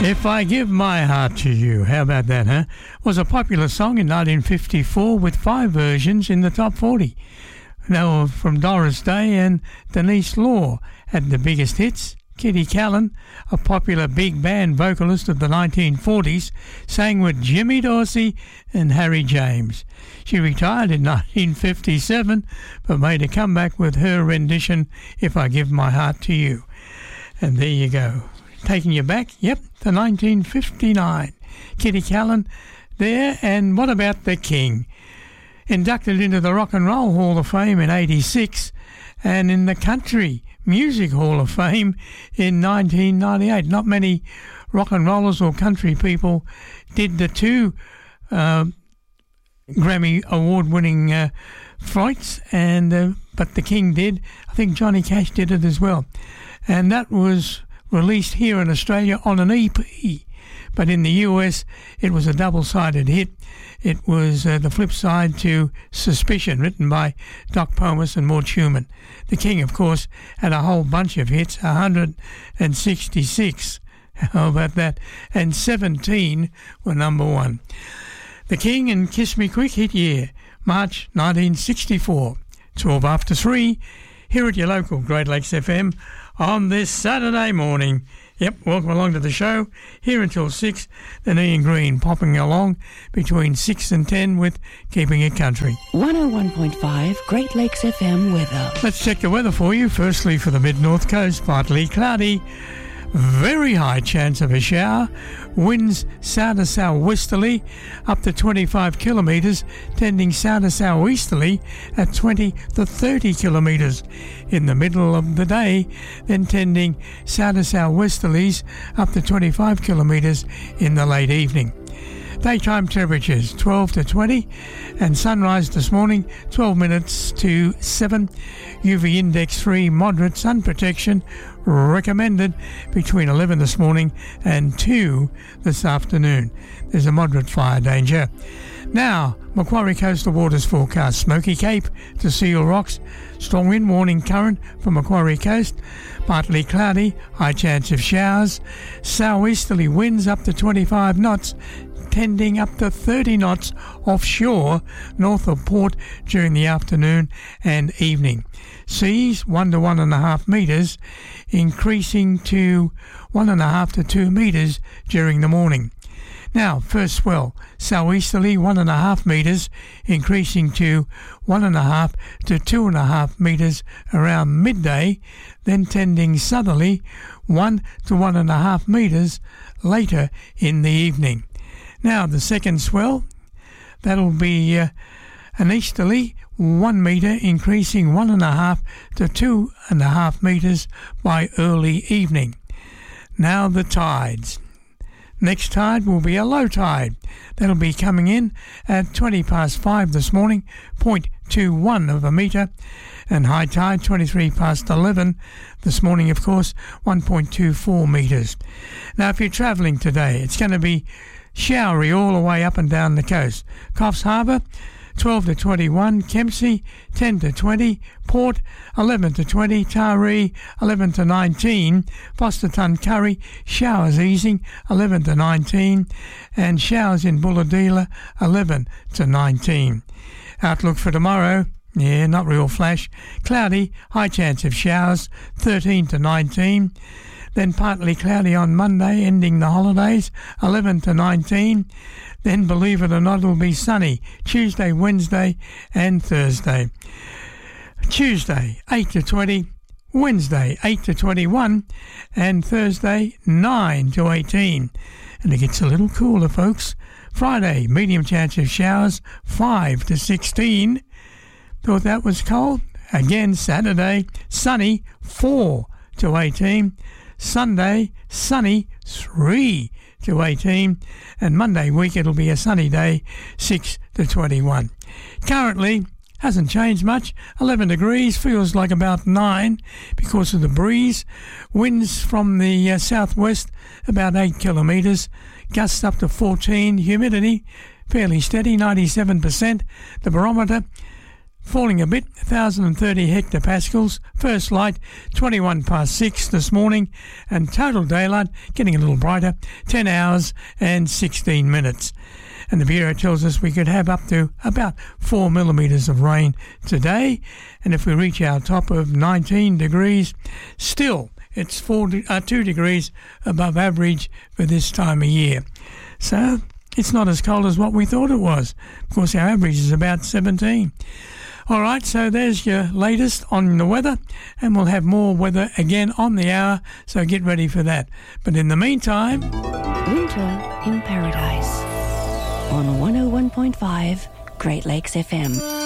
If I Give My Heart to You, how about that, huh? Was a popular song in 1954 with 5 versions in the top 40. They were from Doris Day and Denise Law had the biggest hits. Kitty Callan, a popular big band vocalist of the 1940s, sang with Jimmy Dorsey and Harry James. She retired in 1957 but made a comeback with her rendition, If I Give My Heart to You. And there you go. Taking you back, to 1959. Kitty Callan there, and what about the King? Inducted into the Rock and Roll Hall of Fame in 86 and in the Country Music Hall of Fame in 1998. Not many rock and rollers or country people did the 2 Grammy award-winning fights, but the King did. I think Johnny Cash did it as well. And that was released here in Australia on an EP, but in the US it was a double-sided hit. It was the flip side to Suspicion, written by Doc Pomus and Mort Schumann. The King, of course, had a whole bunch of hits, 166. How about that? And 17 were number 1. The King and Kiss Me Quick hit year, March 1964. 12 after 3, here at your local Great Lakes FM on this Saturday morning. Welcome along to the show. Here until 6, then Ian Green popping along between 6 and 10 with Keeping It Country. 101.5 Great Lakes FM weather. Let's check the weather for you. Firstly, for the mid-north coast, partly cloudy. Very high chance of a shower. Winds south to southwesterly up to 25 kilometres, tending south to southeasterly at 20 to 30 kilometres in the middle of the day, then tending south to southwesterlies up to 25 kilometres in the late evening. Daytime temperatures 12 to 20, and sunrise this morning 12 minutes to 7. UV index 3, moderate sun protection recommended between 11 this morning and 2 this afternoon. There's a moderate fire danger. Now, Macquarie Coastal Waters forecast. Smoky Cape to Seal Rocks. Strong wind warning current from Macquarie Coast. Partly cloudy, high chance of showers. Southeasterly winds up to 25 knots. Tending up to 30 knots offshore north of port during the afternoon and evening. Seas 1 to 1.5 metres, increasing to 1.5 to 2 metres during the morning. Now, first swell, southeasterly 1.5 metres, increasing to 1.5 to 2.5 metres around midday, then tending southerly 1 to 1.5 metres later in the evening. Now, the second swell, that'll be an easterly 1 metre, increasing 1.5 to 2.5 metres by early evening. Now, the tides. Next tide will be a low tide. That'll be coming in at 20 past 5 this morning, 0.21 of a metre, and high tide 23 past 11 this morning, of course, 1.24 metres. Now, if you're travelling today, it's going to be showery all the way up and down the coast. Coffs Harbour 12 to 21, Kempsey 10 to 20, Port 11 to 20, Taree 11 to 19, Foster Tuncurry showers easing 11 to 19, and showers in Bulahdelah 11 to 19. Outlook for tomorrow, not real flash, cloudy, high chance of showers 13 to 19. Then partly cloudy on Monday, ending the holidays, 11 to 19. Then, believe it or not, it'll be sunny Tuesday, Wednesday and Thursday. Tuesday, 8 to 20. Wednesday, 8 to 21. And Thursday, 9 to 18. And it gets a little cooler, folks. Friday, medium chance of showers, 5 to 16. Thought that was cold? Again, Saturday, sunny, 4 to 18. Sunday, sunny, 3 to 18, and Monday week it'll be a sunny day, 6 to 21. Currently, hasn't changed much, 11 degrees, feels like about 9 because of the breeze. Winds from the southwest, about 8 kilometres, gusts up to 14, humidity fairly steady, 97%. The barometer falling a bit, 1,030 hectopascals. First light, 21 past 6 this morning, and total daylight getting a little brighter, 10 hours and 16 minutes. And the Bureau tells us we could have up to about 4 millimetres of rain today, and if we reach our top of 19 degrees, still it's 2 degrees above average for this time of year. So it's not as cold as what we thought it was. Of course, our average is about 17. All right, so there's your latest on the weather, and we'll have more weather again on the hour, so get ready for that. But in the meantime, Winter in Paradise on 101.5 Great Lakes FM.